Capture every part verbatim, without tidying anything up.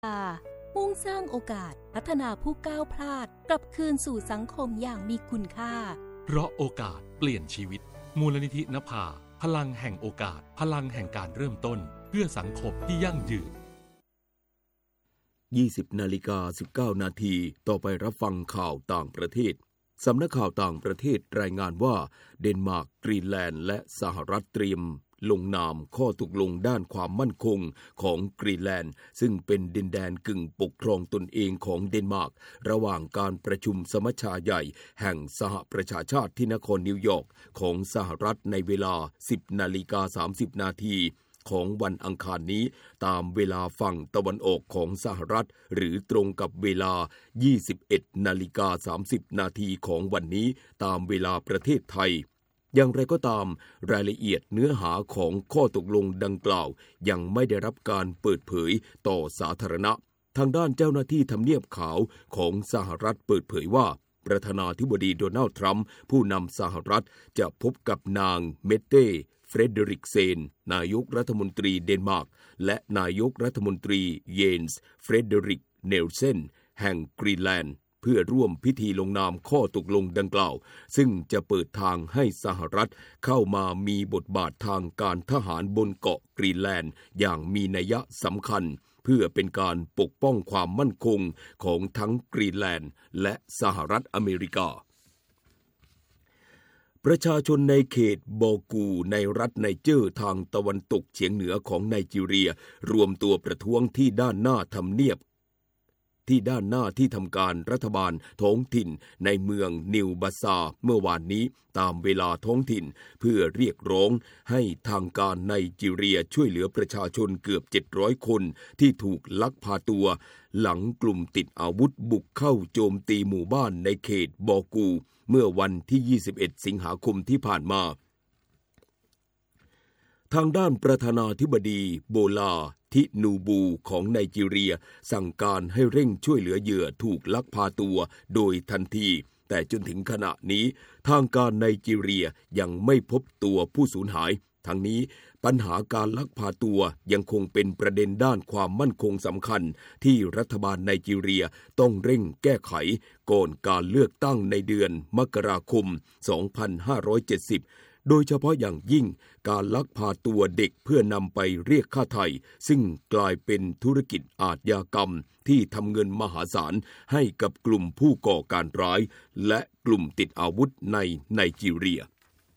มุ่งสร้างโอกาสพัฒนาผู้ก้าวพลาดกลับคืนสู่สังคมอย่างมีคุณค่าเพราะโอกาสเปลี่ยนชีวิตมูลนิธินภาพลังแห่งโอกาสพลังแห่งการเริ่มต้นเพื่อสังคมที่ยั่งยืนยี่สิบนาฬิกาสิบเก้านาทีต่อไปรับฟังข่าวต่างประเทศสำนักข่าวต่างประเทศรายงานว่าเดนมาร์กกรีนแลนด์และสหรัฐเตรียมลงนามข้อตกลงด้านความมั่นคงของกรีนแลนด์ซึ่งเป็นดินแดนกึ่งปกครองตนเองของเดนมาร์กระหว่างการประชุมสมัชชาใหญ่แห่งสหประชาชาติที่นครนิวยอร์กของสหรัฐในเวลา สิบนาฬิกาสามสิบนาทีของวันอังคารนี้ตามเวลาฝั่งตะวันออกของสหรัฐหรือตรงกับเวลา ยี่สิบเอ็ดนาฬิกาสามสิบนาทีของวันนี้ตามเวลาประเทศไทยอย่างไรก็ตามรายละเอียดเนื้อหาของข้อตกลงดังกล่าวยังไม่ได้รับการเปิดเผยต่อสาธารณะทางด้านเจ้าหน้าที่ทำเนียบขาวของสหรัฐเปิดเผยว่าประธานาธิบดีโดนัลด์ทรัมป์ผู้นำสหรัฐจะพบกับนางเมเต้เฟรเดริกเซนนายกรัฐมนตรีเดนมาร์กและนายกรัฐมนตรีเยนส์เฟรเดริกเนลเซนแห่งกรีนแลนด์เพื่อร่วมพิธีลงนามข้อตกลงดังกล่าวซึ่งจะเปิดทางให้สหรัฐเข้ามามีบทบาททางการทหารบนเกาะกรีนแลนด์อย่างมีนัยสำคัญเพื่อเป็นการปกป้องความมั่นคงของทั้งกรีนแลนด์และสหรัฐอเมริกาประชาชนในเขตบอกูในรัฐไนเจอร์ทางตะวันตกเฉียงเหนือของไนจีเรียรวมตัวประท้วงที่ด้านหน้าทำเนียบที่ด้านหน้าที่ทำการรัฐบาลท้องถิ่นในเมืองนิวบาซาเมื่อวานนี้ตามเวลาท้องถิ่นเพื่อเรียกร้องให้ทางการไนจีเรียช่วยเหลือประชาชนเกือบเจ็ดร้อยคนที่ถูกลักพาตัวหลังกลุ่มติดอาวุธบุกเข้าโจมตีหมู่บ้านในเขตบอกูเมื่อวันที่ยี่สิบเอ็ดสิงหาคมที่ผ่านมาทางด้านประธานาธิบดีโบลาทินูบูของไนจีเรียสั่งการให้เร่งช่วยเหลือเหยื่อถูกลักพาตัวโดยทันทีแต่จนถึงขณะนี้ทางการไนจีเรียยังไม่พบตัวผู้สูญหายทั้งนี้ปัญหาการลักพาตัวยังคงเป็นประเด็นด้านความมั่นคงสำคัญที่รัฐบาลไนจีเรียต้องเร่งแก้ไขก่อนการเลือกตั้งในเดือนมกราคมสองพันห้าร้อยเจ็ดสิบโดยเฉพาะอย่างยิ่งการลักพาตัวเด็กเพื่อนำไปเรียกค่าไถ่ซึ่งกลายเป็นธุรกิจอาชญากรรมที่ทำเงินมหาศาลให้กับกลุ่มผู้ก่อการร้ายและกลุ่มติดอาวุธในไนจีเรีย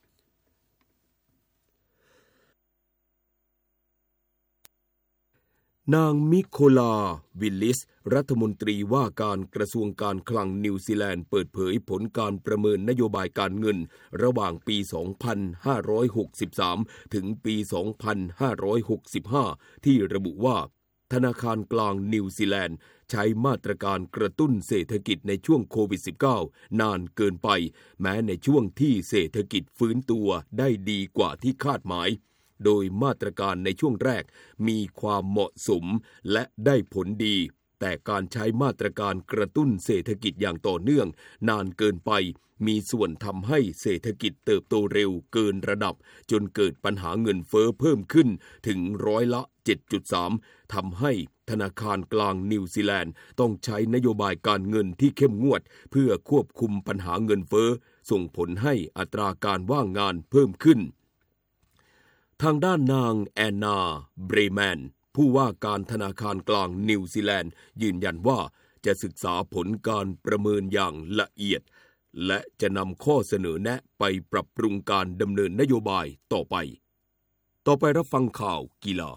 นางมิโคลาวิลลิสรัฐมนตรีว่าการกระทรวงการคลังนิวซีแลนด์เปิดเผยผลการประเมินนโยบายการเงินระหว่างปี สองพันห้าร้อยหกสิบสาม ถึงปี สองพันห้าร้อยหกสิบห้า ที่ระบุว่าธนาคารกลางนิวซีแลนด์ใช้มาตรการกระตุ้นเศรษฐกิจในช่วงโควิด สิบเก้า นานเกินไปแม้ในช่วงที่เศรษฐกิจฟื้นตัวได้ดีกว่าที่คาดหมายโดยมาตรการในช่วงแรกมีความเหมาะสมและได้ผลดีแต่การใช้มาตรการกระตุ้นเศรษฐกิจอย่างต่อเนื่องนานเกินไปมีส่วนทำให้เศรษฐกิจเติบโตเร็วเกินระดับจนเกิดปัญหาเงินเฟ้อเพิ่มขึ้นถึงร้อยละ เจ็ดจุดสาม ทำให้ธนาคารกลางนิวซีแลนด์ต้องใช้นโยบายการเงินที่เข้มงวดเพื่อควบคุมปัญหาเงินเฟ้อส่งผลให้อัตราการว่างงานเพิ่มขึ้นทางด้านนางแอนนาเบรแมนผู้ว่าการธนาคารกลางนิวซีแลนด์ยืนยันว่าจะศึกษาผลการประเมินอย่างละเอียดและจะนำข้อเสนอแนะไปปรับปรุงการดำเนินนโยบายต่อไปต่อไปรับฟังข่าวกีฬา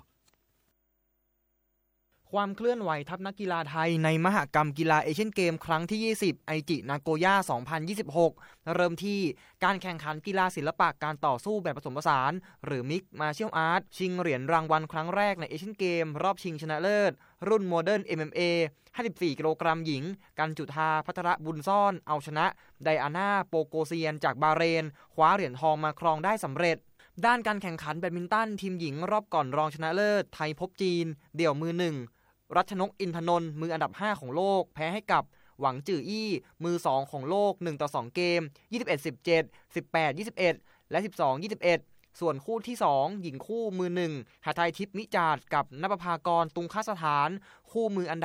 ความเคลื่อนไหวทัพนักกีฬาไทยในมหกรรมกีฬาเอเชียนเกมครั้งที่ยี่สิบไอจินาโกย่าสองพันยี่สิบหกเริ่มที่การแข่งขันกีฬาศิลปะการต่อสู้แบบผสมผสานหรือ Mixed Martial Arts ชิงเหรียญรางวัลครั้งแรกในเอเชียนเกมรอบชิงชนะเลิศรุ่นโมเดิร์น เอ็ม เอ็ม เอ ห้าสิบสี่กิโลกรัมหญิงกันจุธาภัทรบุญซ่อนเอาชนะไดอาน่าโปโกเซียนจากบาห์เรนคว้าเหรียญทองมาครองได้สำเร็จด้านการแข่งขันแบดมินตันทีมหญิงรอบก่อนรองชนะเลิศไทยพบจีนเดี่ยวมือหนึ่งรัชนกอินทนนท์มืออันดับห้าของโลกแพ้ให้กับหวังจื่ออี้มือสองของโลกหนึ่งต่อสองเกม ยี่สิบเอ็ด สิบเจ็ด สิบแปด ยี่สิบเอ็ด และ สิบสอง ยี่สิบเอ็ด ส่วนคู่ที่สองหญิงคู่มือหนึ่งหทัยทิพย์มิจาดกับณภากรตุงคสถานคู่มืออันดับ